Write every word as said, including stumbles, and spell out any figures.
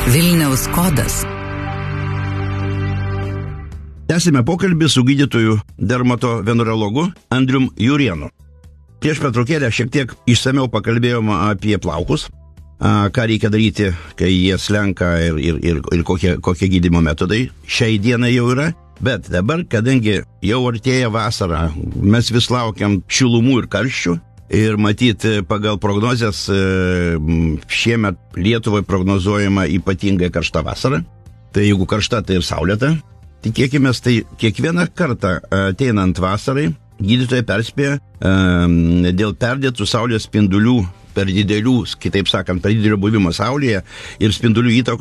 Vilniaus kodas. Tęsime pokalbį su gydytoju dermatovenerologu Andrium Jurienu. Prieš pertraukėlę šiek tiek išsamiau pakalbėjome apie plaukus, ką reikia daryti, kai jie slenka ir, ir, ir, ir kokie, kokie gydymo metodai šiai dienai jau yra. Bet dabar, kadangi jau artėja vasara, mes vis laukiam šilumų ir karščių. Ir matyti pagal prognozes šiemet Lietuvai prognozuojama ypatingai karšta vasara. Tai jeigu karšta, tai ir saulėta. Tikėkimės, tai kiekvieną kartą ateinant vasarai gydytojai perspėja dėl perdėtų saulės spindulių per didelių, kitaip sakant, per didelio buvimo saulėje ir spindulių įtakos